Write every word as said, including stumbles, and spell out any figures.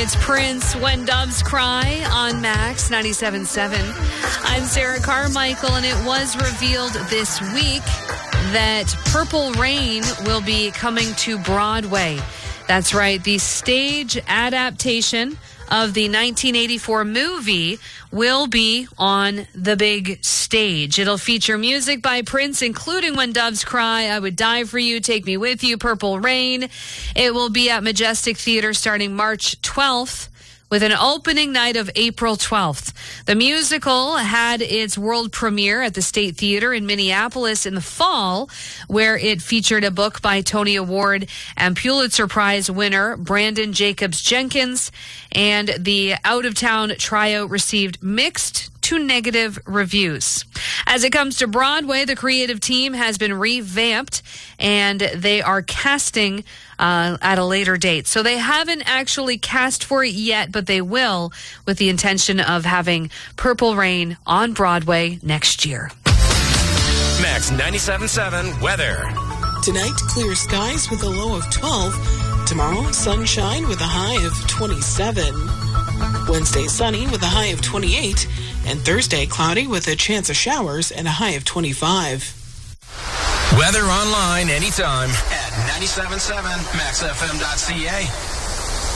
It's Prince, When Doves Cry on Max ninety-seven point seven. I'm Sarah Carmichael, and it was revealed this week that Purple Rain will be coming to Broadway. That's right, the stage adaptation of the nineteen eighty-four movie will be on the big stage. It'll feature music by Prince, including When Doves Cry, I Would Die For You, Take Me With You, Purple Rain. It will be at Majestic Theater starting March twelfth. With an opening night of April twelfth. The musical had its world premiere at the State Theater in Minneapolis in the fall, where it featured a book by Tony Award and Pulitzer Prize winner Brandon Jacobs Jenkins, and the out-of-town tryout received mixed to negative reviews. As it comes to Broadway, the creative team has been revamped, and they are casting uh, at a later date. So they haven't actually cast for it yet, but they will, with the intention of having Purple Rain on Broadway next year. Max ninety-seven point seven weather. Tonight, clear skies with a low of twelve. Tomorrow, sunshine with a high of twenty-seven. Wednesday, sunny with a high of twenty-eight. And Thursday, cloudy with a chance of showers and a high of twenty-five. Weather online anytime at ninety-seven point seven max f m dot c a.